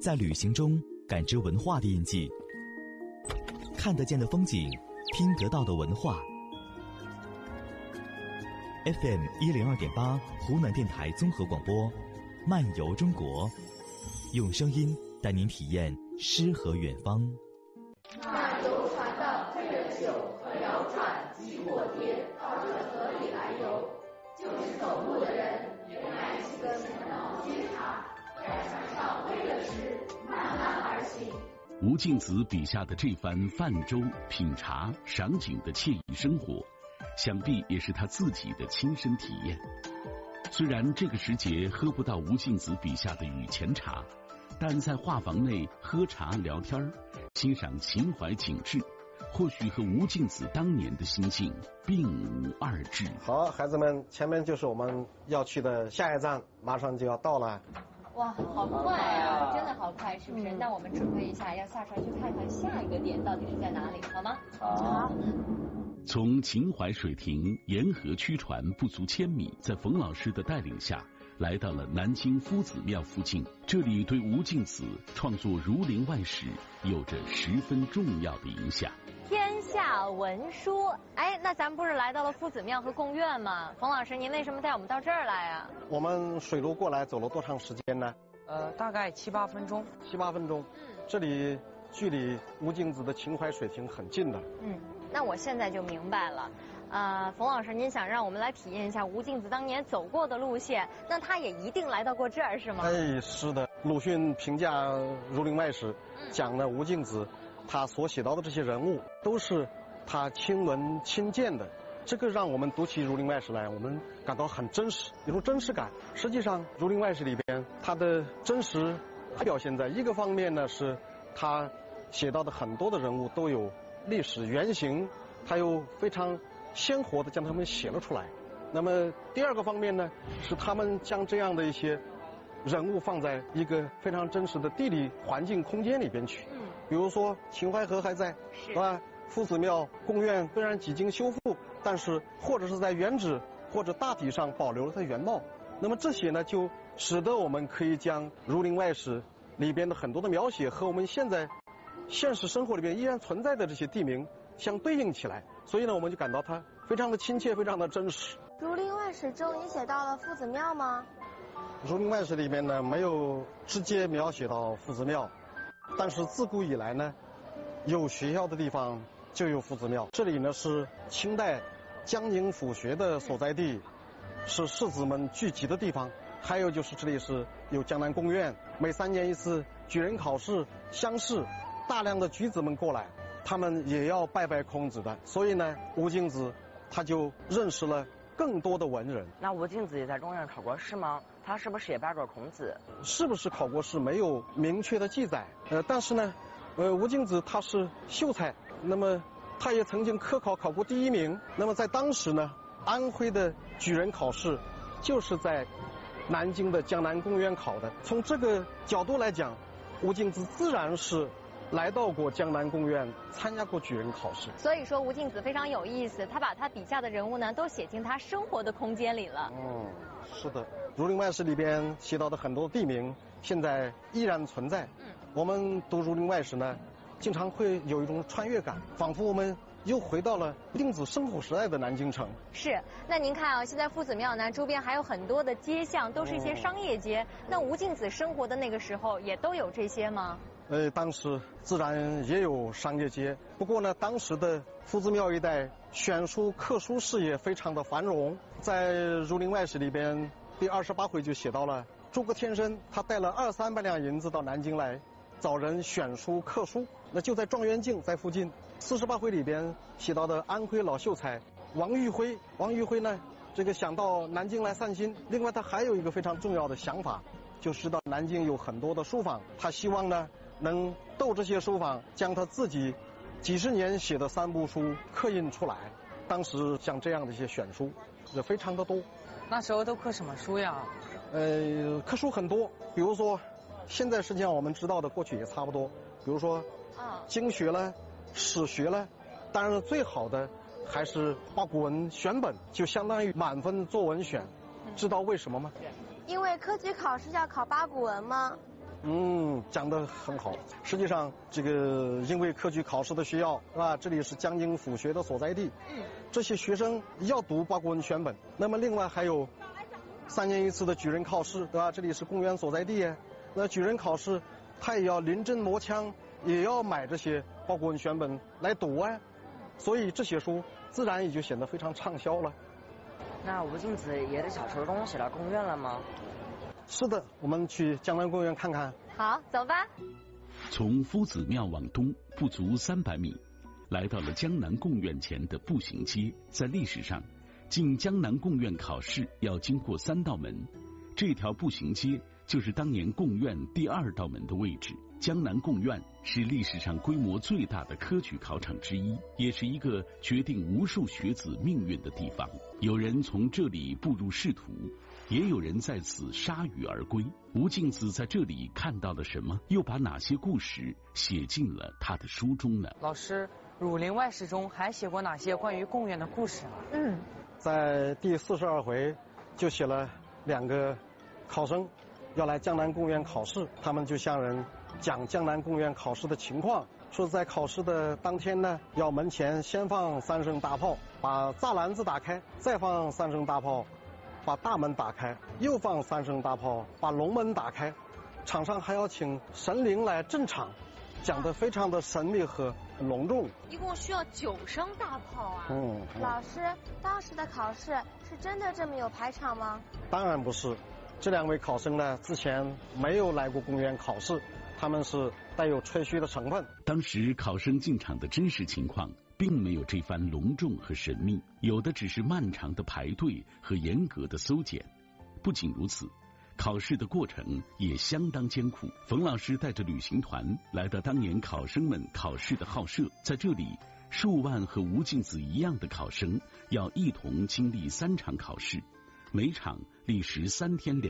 在旅行中感知文化的印记，看得见的风景，听得到的文化。FM 102.8湖南电台综合广播，漫游中国，用声音带您体验诗和远方。 那游船的配着酒和摇船及过街到这河里来游，就是走路的人原来是个前往接茶，在船上为了吃慢慢而行。 吴敬梓笔下的这番泛舟、品茶、赏景的惬意生活，想必也是他自己的亲身体验。虽然这个时节喝不到吴敬梓笔下的雨前茶，但在画舫内喝茶聊天，欣赏秦淮景致，或许和吴敬梓当年的心境并无二致。 好，孩子们，前面就是我们要去的下一站，马上就要到了。 哇，好快啊，真的好快，是不是？那我们准备一下，要下船去看看下一个点到底是在哪里，好吗？ 好。 从秦淮水亭沿河驱船不足1000米，在冯老师的带领下，来到了南京夫子庙附近。这里对吴敬梓创作《儒林外史》有着十分重要的影响。 天下文书，哎，那咱们不是来到了夫子庙和贡院吗？冯老师，您为什么带我们到这儿来啊？ 我们水路过来走了多长时间呢？ 大概7、8分钟。 7、8分钟。这里距离吴敬梓的秦淮水亭很近的。 那我现在就明白了。冯老师，您想让我们来体验一下吴敬梓当年走过的路线，那他也一定来到过这儿，是吗？ 哎，是的。鲁迅评价《儒林外史》，讲了吴敬梓他所写到的这些人物都是他亲闻亲见的，这个让我们读起《儒林外史》来，我们感到很真实，有种真实感。实际上，《儒林外史》里边它的真实表现在一个方面呢，是他写到的很多的人物都有历史原型，他又非常鲜活的将他们写了出来。那么第二个方面呢，是他们将这样的一些人物放在一个非常真实的地理环境空间里边去。比如说秦淮河还在，是吧？夫子庙、贡院虽然几经修复，但是或者是在原址或者大体上保留了它原貌。那么这些呢，就使得我们可以将《儒林外史》里边的很多的描写和我们现在现实生活里边依然存在的这些地名相对应起来，所以呢，我们就感到它非常的亲切，非常的真实。 《儒林外史》中也写到了夫子庙吗？ 《儒林外史》里面呢，没有直接描写到夫子庙，但是自古以来呢，有学校的地方就有夫子庙。这里呢是清代江宁府学的所在地，是士子们聚集的地方。还有就是这里是有江南贡院，每3年一次举人考试乡试，大量的举子们过来，他们也要拜拜孔子的。所以呢，吴敬梓他就认识了更多的文人。 那吴敬梓也在中院考过试吗？他是不是也拜过孔子？ 是不是考过试没有明确的记载，但是呢，吴敬梓他是秀才，那么他也曾经科考考过第1名。那么在当时呢，安徽的举人考试就是在南京的江南贡院考的。从这个角度来讲，吴敬梓自然是来到过江南贡院，参加过举人考试。 所以说吴敬梓非常有意思，他把他笔下的人物呢都写进他生活的空间里了。 是的，《儒林外史》里边写到的很多地名现在依然存在。我们读《儒林外史》呢，经常会有一种穿越感，仿佛我们又回到了吴敬梓生活时代的南京城。 是，那您看啊，现在夫子庙呢周边还有很多的街巷，都是一些商业街。那吴敬梓生活的那个时候也都有这些吗？ 当时自然也有商业街，不过呢，当时的夫子庙一带选书刻书事业非常的繁荣。在《儒林外史》里边第28回就写到了诸葛天生，他带了200-300两银子到南京来找人选书刻书。那就在状元境在附近。48回里边写到的安徽老秀才王玉辉，王玉辉呢，这个想到南京来散心。另外他还有一个非常重要的想法，就是到南京有很多的书坊，他希望呢能斗这些书坊，将他自己几十年写的3部书刻印出来。当时像这样的一些选书也非常的多。 那时候都刻什么书呀？ 刻书很多，比如说现在实际上我们知道的过去也差不多，比如说经学了、史学了，当然最好的还是八股文选本，就相当于满分作文选。知道为什么吗？ 因为科举考试要考八股文吗？ 讲得很好。实际上，这个因为科举考试的需要，是吧？这里是江津府学的所在地。这些学生要读八国文选本，那么另外还有3年1次的举人考试，对吧？这里是公园所在地，那举人考试他也要临阵磨枪，也要买这些八国文选本来读啊，所以这些书自然也就显得非常畅销了。 那吴敬梓爷的小说中写到贡院了吗？ 是的，我们去江南贡院看看。 好，走吧。 从夫子庙往东不足300米，来到了江南贡院前的步行街。在历史上，进江南贡院考试要经过3道门，这条步行街就是当年贡院第2道门的位置。江南贡院是历史上规模最大的科举考场之一，也是一个决定无数学子命运的地方。有人从这里步入仕途，也有人在此铩羽而归。吴敬梓在这里看到了什么？又把哪些故事写进了他的书中呢？ 老师，《儒林外史》中还写过哪些关于贡院的故事啊？ 在第42回就写了2个考生要来江南贡院考试，他们就向人讲江南贡院考试的情况，说在考试的当天呢，要门前先放3声大炮，把栅栏子打开，再放3声大炮，把大门打开，又放3声大炮，把龙门打开，场上还要请神灵来镇场，讲得非常的神秘和隆重。 一共需要9声大炮啊！ 老师，当时的考试是真的这么有排场吗？ 当然不是，这2位考生呢，之前没有来过贡院考试，他们是带有吹嘘的成分。 当时考生进场的真实情况并没有这番隆重和神秘，有的只是漫长的排队和严格的搜检。不仅如此，考试的过程也相当艰苦。冯老师带着旅行团来到当年考生们考试的号舍，在这里，数万和吴敬梓一样的考生要一同经历3场考试，每场历时3天2